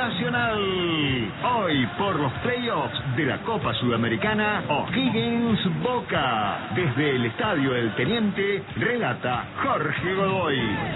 Nacional. Hoy por los playoffs de la Copa Sudamericana, O'Higgins Boca. Desde el Estadio El Teniente, relata Jorge Godoy.